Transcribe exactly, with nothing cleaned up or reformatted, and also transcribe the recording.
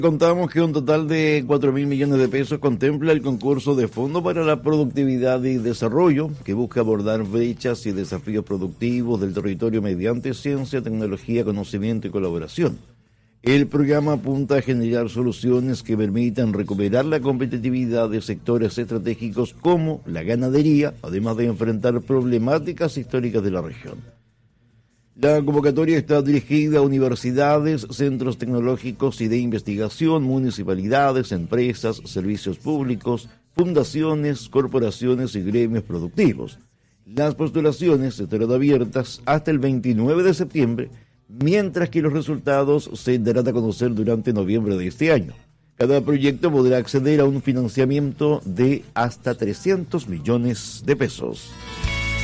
Contamos que un total de cuatro mil millones de pesos contempla el concurso de Fondo para la Productividad y Desarrollo, que busca abordar brechas y desafíos productivos del territorio mediante ciencia, tecnología, conocimiento y colaboración. El programa apunta a generar soluciones que permitan recuperar la competitividad de sectores estratégicos como la ganadería, además de enfrentar problemáticas históricas de la región. La convocatoria está dirigida a universidades, centros tecnológicos y de investigación, municipalidades, empresas, servicios públicos, fundaciones, corporaciones y gremios productivos. Las postulaciones estarán abiertas hasta el veintinueve de septiembre, mientras que los resultados se darán a conocer durante noviembre de este año. Cada proyecto podrá acceder a un financiamiento de hasta trescientos millones de pesos.